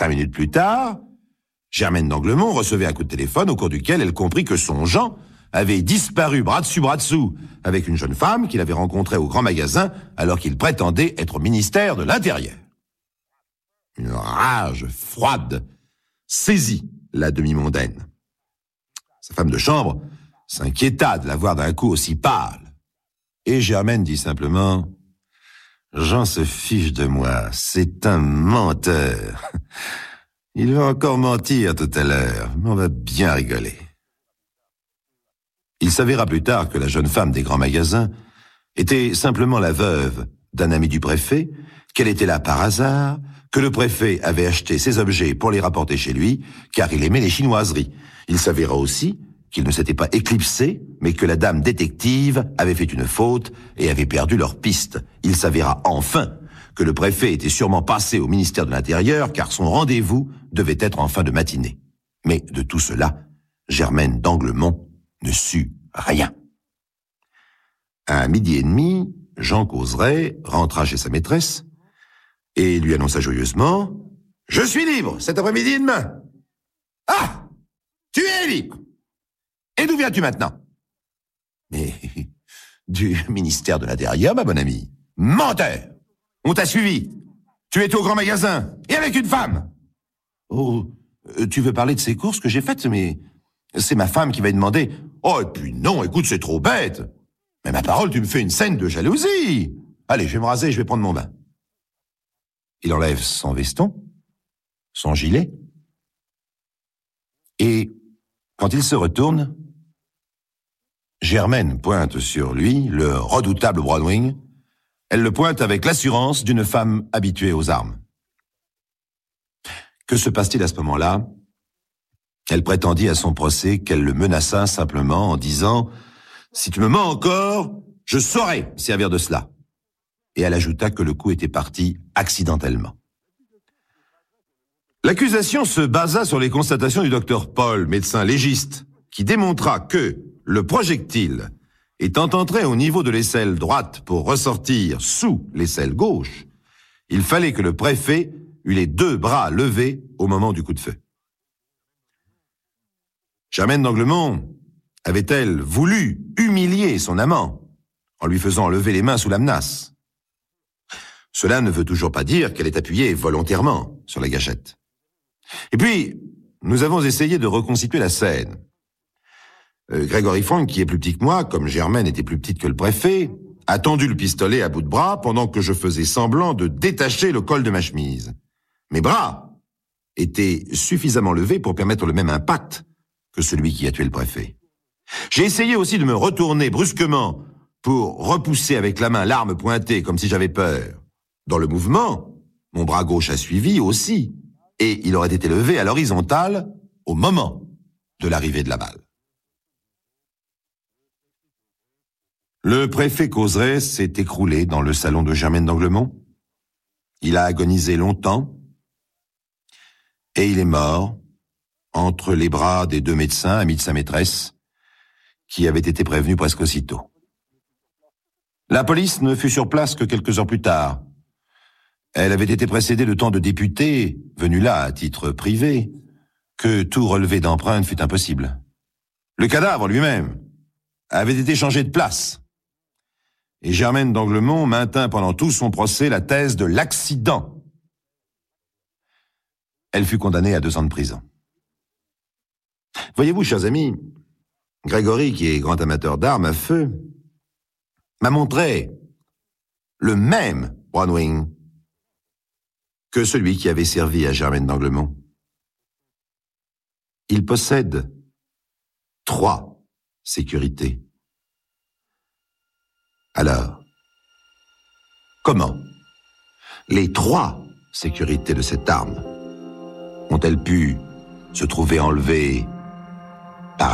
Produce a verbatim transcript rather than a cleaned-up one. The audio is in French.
Cinq minutes plus tard, Germaine d'Anglemont recevait un coup de téléphone au cours duquel elle comprit que son Jean avait disparu bras dessus bras dessous avec une jeune femme qu'il avait rencontrée au grand magasin alors qu'il prétendait être au ministère de l'Intérieur. Une rage froide saisit la demi-mondaine. Sa femme de chambre s'inquiéta de la voir d'un coup aussi pâle. Et Germaine dit simplement « Jean se fiche de moi, c'est un menteur. Il va encore mentir tout à l'heure, mais on va bien rigoler. » Il s'avéra plus tard que la jeune femme des grands magasins était simplement la veuve d'un ami du préfet, qu'elle était là par hasard, que le préfet avait acheté ses objets pour les rapporter chez lui, car il aimait les chinoiseries. Il s'avéra aussi qu'il ne s'était pas éclipsé, mais que la dame détective avait fait une faute et avait perdu leur piste. Il s'avéra enfin que le préfet était sûrement passé au ministère de l'Intérieur, car son rendez-vous devait être en fin de matinée. Mais de tout cela, Germaine d'Anglemont ne sut rien. À midi et demi, Jean Causeray rentra chez sa maîtresse et lui annonça joyeusement « Je suis libre cet après-midi et demain. »« Ah, tu es libre. Et d'où viens-tu maintenant ?»« Mais du ministère de l'Intérieur, ma bonne amie. »« Menteur. On t'a suivi. Tu étais au grand magasin et avec une femme. »« Oh, tu veux parler de ces courses que j'ai faites, mais c'est ma femme qui va y demander. »« Oh, et puis non, écoute, c'est trop bête. Mais ma parole, tu me fais une scène de jalousie. Allez, je vais me raser et je vais prendre mon bain. » Il enlève son veston, son gilet, et quand il se retourne, Germaine pointe sur lui le redoutable Brownwing. Elle le pointe avec l'assurance d'une femme habituée aux armes. Que se passe-t-il à ce moment-là ? Elle prétendit à son procès qu'elle le menaça simplement en disant « Si tu me mens encore, je saurai servir de cela. » Et elle ajouta que le coup était parti accidentellement. L'accusation se basa sur les constatations du docteur Paul, médecin légiste, qui démontra que le projectile étant entré au niveau de l'aisselle droite pour ressortir sous l'aisselle gauche, il fallait que le préfet eût les deux bras levés au moment du coup de feu. Germaine d'Anglemont avait-elle voulu humilier son amant en lui faisant lever les mains sous la menace ? Cela ne veut toujours pas dire qu'elle est appuyée volontairement sur la gâchette. Et puis, nous avons essayé de reconstituer la scène. Euh, Grégory Frank, qui est plus petit que moi, comme Germaine était plus petite que le préfet, a tendu le pistolet à bout de bras pendant que je faisais semblant de détacher le col de ma chemise. Mes bras étaient suffisamment levés pour permettre le même impact que celui qui a tué le préfet. J'ai essayé aussi de me retourner brusquement pour repousser avec la main l'arme pointée comme si j'avais peur. Dans le mouvement, mon bras gauche a suivi aussi, et il aurait été levé à l'horizontale au moment de l'arrivée de la balle. Le préfet Causeray s'est écroulé dans le salon de Germaine d'Anglemont. Il a agonisé longtemps, et il est mort entre les bras des deux médecins, amis de sa maîtresse, qui avaient été prévenus presque aussitôt. La police ne fut sur place que quelques heures plus tard. Elle avait été précédée de tant de députés, venus là à titre privé, que tout relevé d'empreintes fut impossible. Le cadavre lui-même avait été changé de place. Et Germaine d'Anglemont maintint pendant tout son procès la thèse de l'accident. Elle fut condamnée à deux ans de prison. Voyez-vous, chers amis, Grégory, qui est grand amateur d'armes à feu, m'a montré le même Brownwing que celui qui avait servi à Germaine d'Anglemont. Il possède trois sécurités. Alors, comment les trois sécurités de cette arme ont-elles pu se trouver enlevées par hasard ?